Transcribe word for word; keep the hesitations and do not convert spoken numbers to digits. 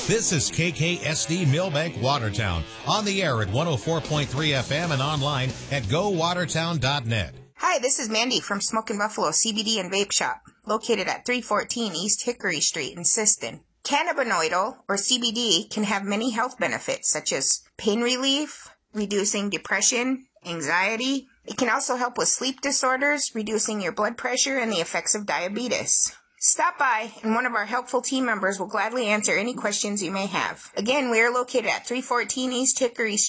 This is K K S D Millbank Watertown, on the air at one oh four point three F M and online at go watertown dot net. Hi, this is Mandy from Smokin' Buffalo C B D and Vape Shop, located at three fourteen East Hickory Street in Siston. Cannabinoidal, or C B D, can have many health benefits such as pain relief, reducing depression, anxiety. It can also help with sleep disorders, reducing your blood pressure, and the effects of diabetes. Stop by, and one of our helpful team members will gladly answer any questions you may have. Again, we are located at three fourteen East Hickory Street.